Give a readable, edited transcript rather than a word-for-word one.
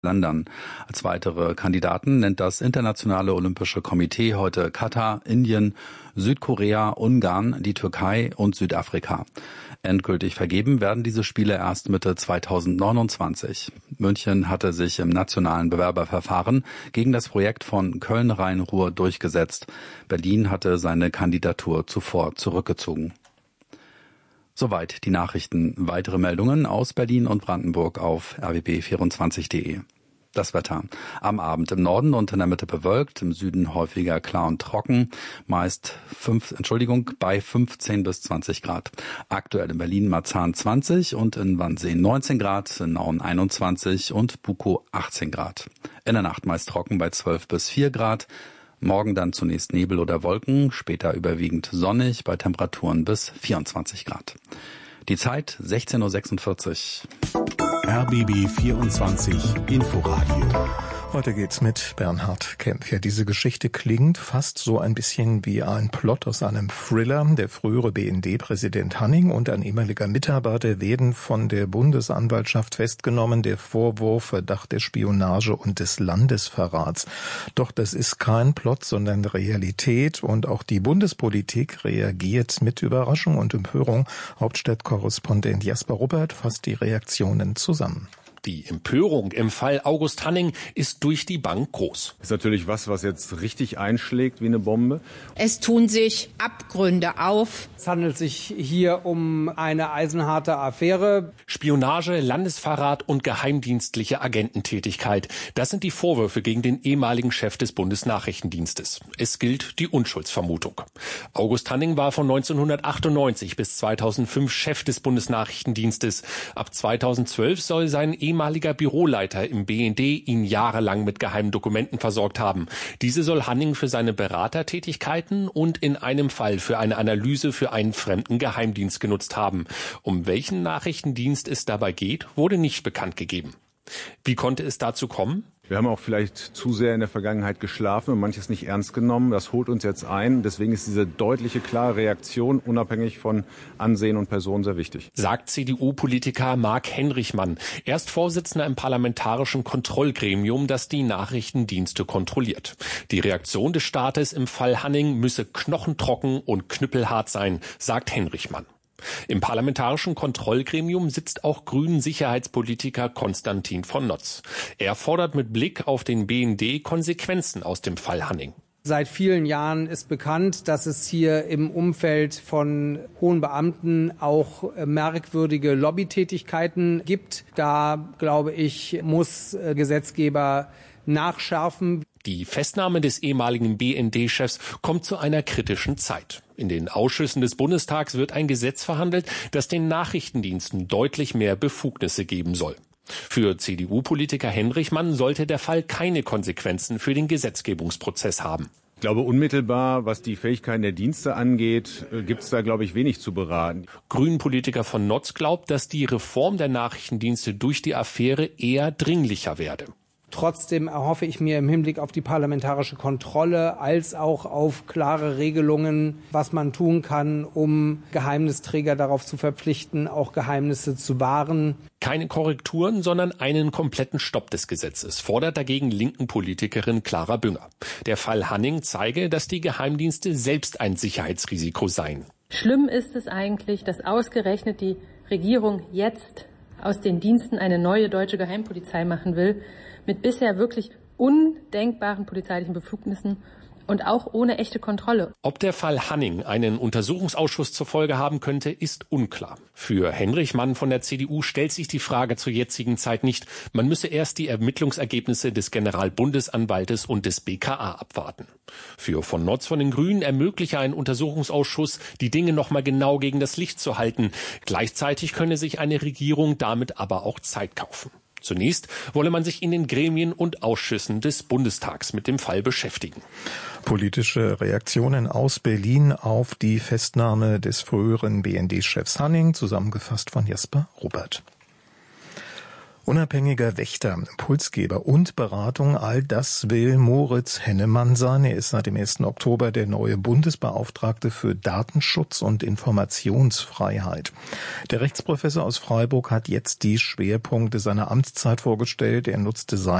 Ländern. Als weitere Kandidaten nennt das Internationale Olympische Komitee heute Katar, Indien, Südkorea, Ungarn, die Türkei und Südafrika. Endgültig vergeben werden diese Spiele erst Mitte 2029. München hatte sich im nationalen Bewerberverfahren gegen das Projekt von Köln-Rhein-Ruhr durchgesetzt. Berlin hatte seine Kandidatur zuvor zurückgezogen. Soweit die Nachrichten. Weitere Meldungen aus Berlin und Brandenburg auf rbb24.de. Das Wetter. Am Abend im Norden und in der Mitte bewölkt, im Süden häufiger klar und trocken, meist bei 15 bis 20 Grad. Aktuell in Berlin-Marzahn 20 und in Wannsee 19 Grad, in Nauen 21 und Bukow 18 Grad. In der Nacht meist trocken bei 12 bis 4 Grad. Morgen dann zunächst Nebel oder Wolken, später überwiegend sonnig bei Temperaturen bis 24 Grad. Die Zeit 16:46 Uhr. RBB 24 Inforadio. Heute geht's mit Bernhard Kempf. Ja, diese Geschichte klingt fast so ein bisschen wie ein Plot aus einem Thriller. Der frühere BND-Präsident Hanning und ein ehemaliger Mitarbeiter werden von der Bundesanwaltschaft festgenommen. Der Vorwurf, Verdacht der Spionage und des Landesverrats. Doch das ist kein Plot, sondern Realität. Und auch die Bundespolitik reagiert mit Überraschung und Empörung. Hauptstadtkorrespondent Jasper Ruppert fasst die Reaktionen zusammen. Die Empörung im Fall August Hanning ist durch die Bank groß. Das ist natürlich was jetzt richtig einschlägt wie eine Bombe. Es tun sich Abgründe auf. Es handelt sich hier um eine eisenharte Affäre. Spionage, Landesverrat und geheimdienstliche Agententätigkeit. Das sind die Vorwürfe gegen den ehemaligen Chef des Bundesnachrichtendienstes. Es gilt die Unschuldsvermutung. August Hanning war von 1998 bis 2005 Chef des Bundesnachrichtendienstes. Ab 2012 soll sein ehemaliger Büroleiter im BND ihn jahrelang mit geheimen Dokumenten versorgt haben. Diese soll Hanning für seine Beratertätigkeiten und in einem Fall für eine Analyse für einen fremden Geheimdienst genutzt haben. Um welchen Nachrichtendienst es dabei geht, wurde nicht bekannt gegeben. Wie konnte es dazu kommen? Wir haben auch vielleicht zu sehr in der Vergangenheit geschlafen und manches nicht ernst genommen. Das holt uns jetzt ein. Deswegen ist diese deutliche, klare Reaktion unabhängig von Ansehen und Person sehr wichtig. Sagt CDU-Politiker Marc Henrichmann. Er ist Vorsitzender im Parlamentarischen Kontrollgremium, das die Nachrichtendienste kontrolliert. Die Reaktion des Staates im Fall Hanning müsse knochentrocken und knüppelhart sein, sagt Henrichmann. Im Parlamentarischen Kontrollgremium sitzt auch Grünen-Sicherheitspolitiker Konstantin von Notz. Er fordert mit Blick auf den BND Konsequenzen aus dem Fall Hanning. Seit vielen Jahren ist bekannt, dass es hier im Umfeld von hohen Beamten auch merkwürdige Lobbytätigkeiten gibt. Da, glaube ich, muss Gesetzgeber nachschärfen. Die Festnahme des ehemaligen BND-Chefs kommt zu einer kritischen Zeit. In den Ausschüssen des Bundestags wird ein Gesetz verhandelt, das den Nachrichtendiensten deutlich mehr Befugnisse geben soll. Für CDU-Politiker Henrichmann sollte der Fall keine Konsequenzen für den Gesetzgebungsprozess haben. Ich glaube, unmittelbar, was die Fähigkeiten der Dienste angeht, gibt es da, glaube ich, wenig zu beraten. Grünen-Politiker von Notz glaubt, dass die Reform der Nachrichtendienste durch die Affäre eher dringlicher werde. Trotzdem erhoffe ich mir im Hinblick auf die parlamentarische Kontrolle als auch auf klare Regelungen, was man tun kann, um Geheimnisträger darauf zu verpflichten, auch Geheimnisse zu wahren. Keine Korrekturen, sondern einen kompletten Stopp des Gesetzes, fordert dagegen linken Politikerin Clara Bünger. Der Fall Hanning zeige, dass die Geheimdienste selbst ein Sicherheitsrisiko seien. Schlimm ist es eigentlich, dass ausgerechnet die Regierung jetzt aus den Diensten eine neue deutsche Geheimpolizei machen will, mit bisher wirklich undenkbaren polizeilichen Befugnissen und auch ohne echte Kontrolle. Ob der Fall Hanning einen Untersuchungsausschuss zur Folge haben könnte, ist unklar. Für Henrichmann von der CDU stellt sich die Frage zur jetzigen Zeit nicht. Man müsse erst die Ermittlungsergebnisse des Generalbundesanwaltes und des BKA abwarten. Für von Notz von den Grünen ermögliche ein Untersuchungsausschuss, die Dinge nochmal genau gegen das Licht zu halten. Gleichzeitig könne sich eine Regierung damit aber auch Zeit kaufen. Zunächst wolle man sich in den Gremien und Ausschüssen des Bundestags mit dem Fall beschäftigen. Politische Reaktionen aus Berlin auf die Festnahme des früheren BND-Chefs Hanning, zusammengefasst von Jasper Ruppert. Unabhängiger Wächter, Impulsgeber und Beratung, all das will Moritz Hennemann sein. Er ist seit dem 1. Oktober der neue Bundesbeauftragte für Datenschutz und Informationsfreiheit. Der Rechtsprofessor aus Freiburg hat jetzt die Schwerpunkte seiner Amtszeit vorgestellt. Er nutzte